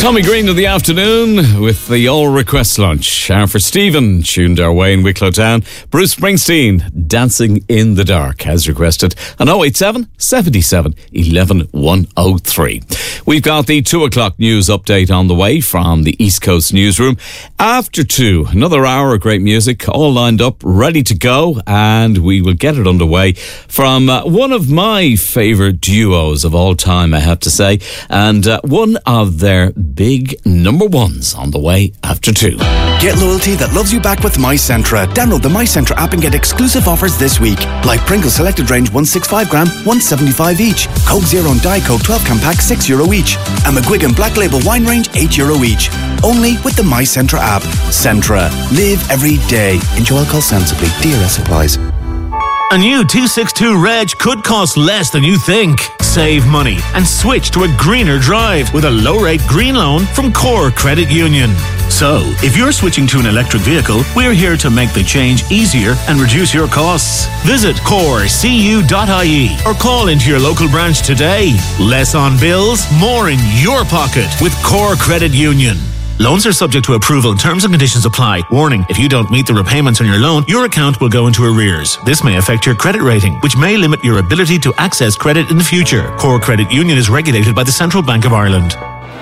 Tommy Green of the afternoon with the All Request Lunch. For Stephen, tuned our way in Wicklow Town. Bruce Springsteen, Dancing in the Dark, as requested. On 087 77 11 103. We've got the 2 o'clock news update on the way from the East Coast newsroom. After 2, another hour of great music, all lined up, ready to go, and we will get it underway from one of my favourite duos of all time, I have to say, and one of their big number ones on the way after 2. Get loyalty that loves you back with MyCentra. Download the MyCentra app and get exclusive offers this week. Like Pringles Selected Range 165 gram, 175 each. Coke Zero and Diet Coke 12 can pack, €6 each. And McGuigan Black Label Wine Range, €8 each. Only with the MyCentra app. Centra. Live every day. Enjoy alcohol sensibly. DRS applies. A new 262 Reg could cost less than you think. Save money and switch to a greener drive with a low-rate green loan from Core Credit Union. So, if you're switching to an electric vehicle, we're here to make the change easier and reduce your costs. Visit corecu.ie or call into your local branch today. Less on bills, more in your pocket with Core Credit Union. Loans are subject to approval and terms and conditions apply. Warning, if you don't meet the repayments on your loan, your account will go into arrears. This may affect your credit rating, which may limit your ability to access credit in the future. Core Credit Union is regulated by the Central Bank of Ireland.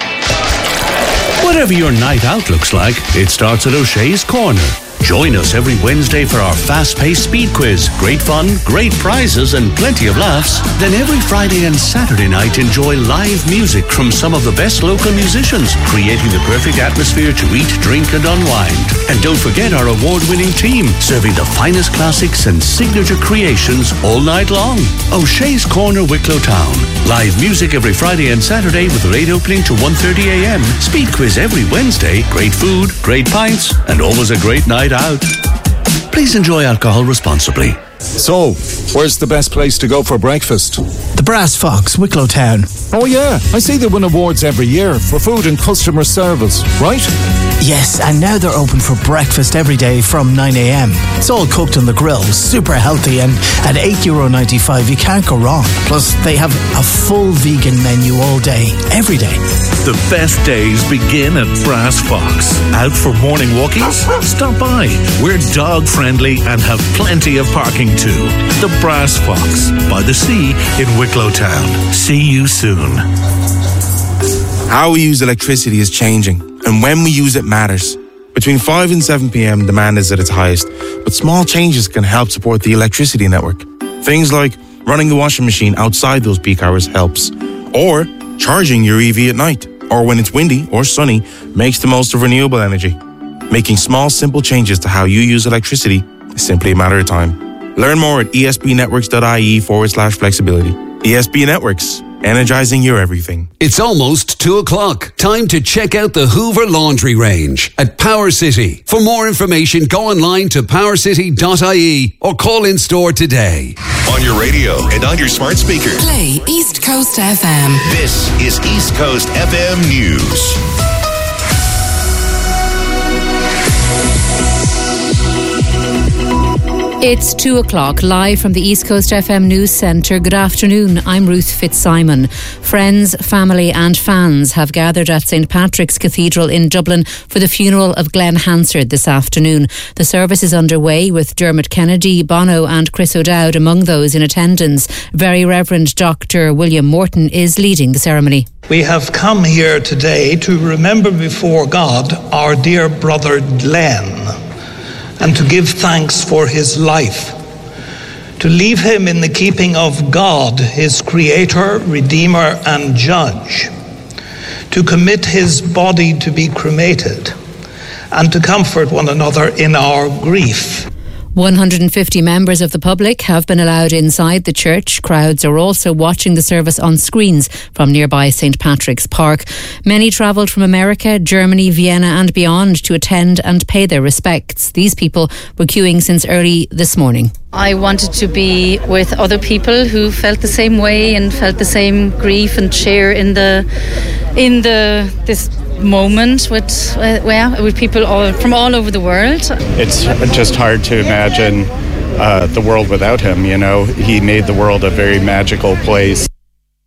Whatever your night out looks like, it starts at O'Shea's Corner. Join us every Wednesday for our fast-paced speed quiz. Great fun, great prizes, and plenty of laughs. Then every Friday and Saturday night, enjoy live music from some of the best local musicians, creating the perfect atmosphere to eat, drink, and unwind. And don't forget our award-winning team, serving the finest classics and signature creations all night long. O'Shea's Corner, Wicklow Town. Live music every Friday and Saturday with late opening to 1:30 a.m. Speed quiz every Wednesday. Great food, great pints, and always a great night out. Please enjoy alcohol responsibly. So, where's the best place to go for breakfast? The Brass Fox, Wicklow Town. Oh yeah, I see they win awards every year for food and customer service, right? Yes, and now they're open for breakfast every day from 9 a.m. It's all cooked on the grill, super healthy, and at €8.95 you can't go wrong. Plus, they have a full vegan menu all day, every day. The best days begin at Brass Fox. Out for morning walkies? Stop by. We're dog friendly and have plenty of parking too. The Brass Fox, by the sea in Wicklow Town. See you soon. How we use electricity is changing, and when we use it matters. Between 5 and 7 p.m, demand is at its highest, but small changes can help support the electricity network. Things like running the washing machine outside those peak hours helps, or charging your EV at night, or when it's windy or sunny, makes the most of renewable energy. Making small, simple changes to how you use electricity is simply a matter of time. Learn more at esbnetworks.ie/flexibility. ESB Networks, energizing your everything. It's almost 2 o'clock. Time to check out the Hoover Laundry Range at Power City. For more information, go online to powercity.ie or call in store today. On your radio and on your smart speaker. Play East Coast FM. This is East Coast FM News. It's 2 o'clock, live from the East Coast FM News Centre. Good afternoon, I'm Ruth Fitzsimon. Friends, family and fans have gathered at St Patrick's Cathedral in Dublin for the funeral of Glenn Hansard this afternoon. The service is underway with Dermot Kennedy, Bono and Chris O'Dowd among those in attendance. Very Reverend Dr. William Morton is leading the ceremony. We have come here today to remember before God our dear brother Glenn, and to give thanks for his life, to leave him in the keeping of God, his creator, redeemer and judge, to commit his body to be cremated, and to comfort one another in our grief. 150 members of the public have been allowed inside the church. Crowds are also watching the service on screens from nearby St Patrick's Park. Many travelled from America, Germany, Vienna and beyond to attend and pay their respects. These people were queuing since early this morning. I wanted to be with other people who felt the same way and felt the same grief and share in this moment with people from all over the world. It's just hard to imagine the world without him. You know, he made the world a very magical place.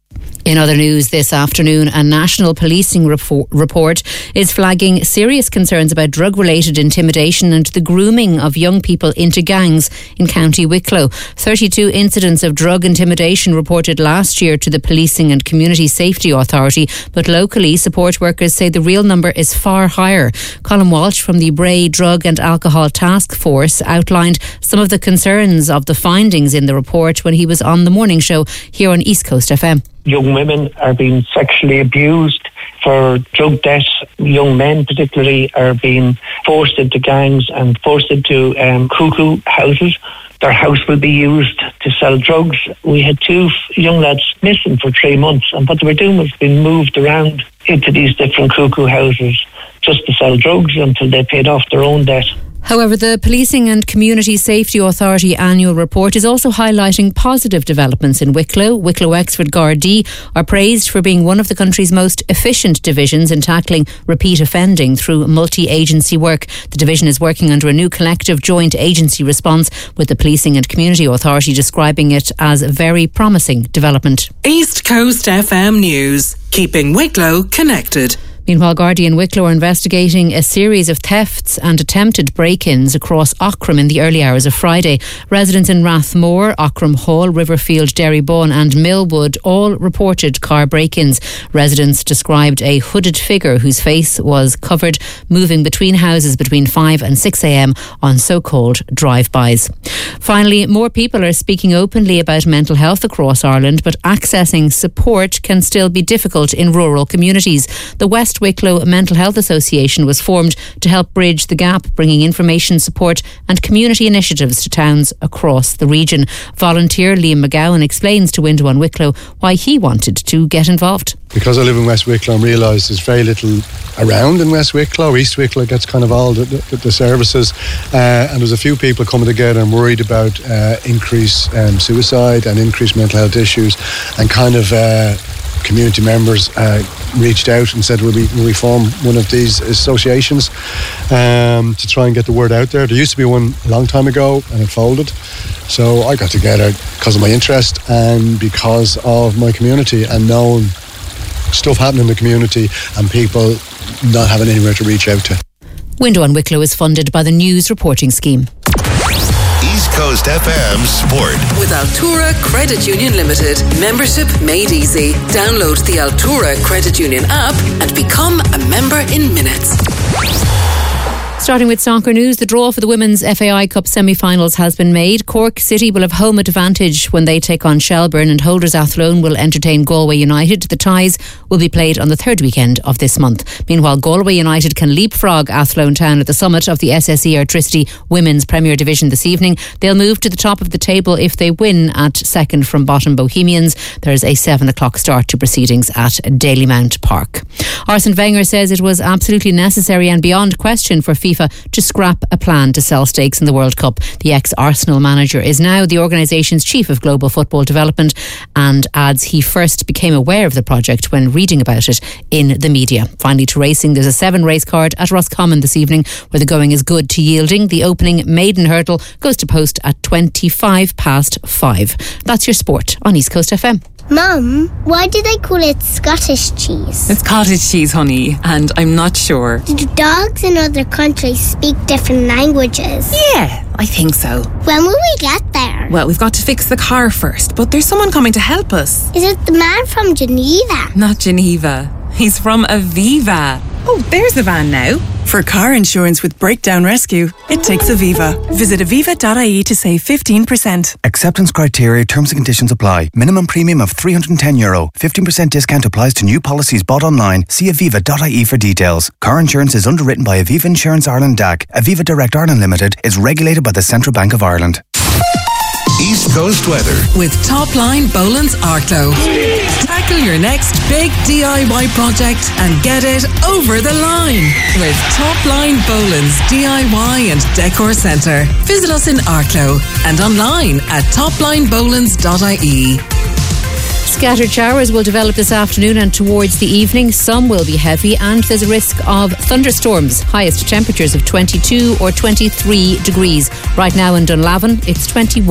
In other news this afternoon, a national policing report is flagging serious concerns about drug-related intimidation and the grooming of young people into gangs in County Wicklow. 32 incidents of drug intimidation reported last year to the Policing and Community Safety Authority, but locally support workers say the real number is far higher. Colin Walsh from the Bray Drug and Alcohol Task Force outlined some of the concerns of the findings in the report when he was on the morning show here on East Coast FM. Young women are being sexually abused for drug debt. Young men particularly are being forced into gangs and forced into cuckoo houses. Their house will be used to sell drugs. We had 2 young lads missing for 3 months, and what they were doing was being moved around into these different cuckoo houses just to sell drugs until they paid off their own debt. However, the Policing and Community Safety Authority annual report is also highlighting positive developments in Wicklow. Wicklow Wexford Gardaí are praised for being one of the country's most efficient divisions in tackling repeat offending through multi-agency work. The division is working under a new collective joint agency response, with the Policing and Community Authority describing it as a very promising development. East Coast FM News, keeping Wicklow connected. Meanwhile, Gardaí in Wicklow are investigating a series of thefts and attempted break-ins across Aughrim in the early hours of Friday. Residents in Rathmore, Aughrim Hall, Riverfield, Derrybawn and Millwood all reported car break-ins. Residents described a hooded figure whose face was covered moving between houses between 5 and 6 a.m. on so-called drive-bys. Finally, more people are speaking openly about mental health across Ireland, but accessing support can still be difficult in rural communities. The West Wicklow Mental Health Association was formed to help bridge the gap, bringing information, support and community initiatives to towns across the region. Volunteer Liam McGowan explains to Window on Wicklow why he wanted to get involved. Because I live in West Wicklow, I realise there's very little around in West Wicklow. East Wicklow gets kind of all the services, and there's a few people coming together and worried about increased suicide and increased mental health issues, and kind of community members reached out and said, will we form one of these associations to try and get the word out there. There used to be one a long time ago and it folded, so I got together because of my interest and because of my community and knowing stuff happening in the community and people not having anywhere to reach out to. Window on Wicklow is funded by the News Reporting Scheme. East Coast FM Sport. With Altura Credit Union Limited. Membership made easy. Download the Altura Credit Union app and become a member in minutes. Starting with soccer news, the draw for the Women's FAI Cup semi-finals has been made. Cork City will have home advantage when they take on Shelbourne, and holders Athlone will entertain Galway United. The ties will be played on the third weekend of this month. Meanwhile, Galway United can leapfrog Athlone Town at the summit of the SSE Airtricity Women's Premier Division this evening. They'll move to the top of the table if they win at second from bottom Bohemians. There's a 7 o'clock start to proceedings at Dalymount Park. Arsene Wenger says it was absolutely necessary and beyond question for FIFA to scrap a plan to sell stakes in the World Cup. The ex-Arsenal manager is now the organisation's chief of global football development and adds he first became aware of the project when reading about it in the media. Finally, to racing, there's a 7-race card at Roscommon this evening where the going is good to yielding. The opening maiden hurdle goes to post at 5:25. That's your sport on East Coast FM. Mum, why do they call it Scottish cheese? It's cottage cheese, honey, and I'm not sure. Do dogs in other countries speak different languages? Yeah, I think so. When will we get there? Well, we've got to fix the car first, but there's someone coming to help us. Is it the man from Geneva? Not Geneva. He's from Aviva. Oh, there's the van now. For car insurance with breakdown rescue, it takes Aviva. Visit aviva.ie to save 15%. Acceptance criteria, terms and conditions apply. Minimum premium of €310. 15% discount applies to new policies bought online. See aviva.ie for details. Car insurance is underwritten by Aviva Insurance Ireland DAC. Aviva Direct Ireland Limited is regulated by the Central Bank of Ireland. East Coast weather. With Topline Boland's Arklow. Tackle your next big DIY project and get it over the line with Topline Boland's DIY and Decor Centre. Visit us in Arklow and online at toplinebolands.ie. Scattered showers will develop this afternoon and towards the evening. Some will be heavy and there's a risk of thunderstorms. Highest temperatures of 22 or 23 degrees. Right now in Dunlavin, it's 21.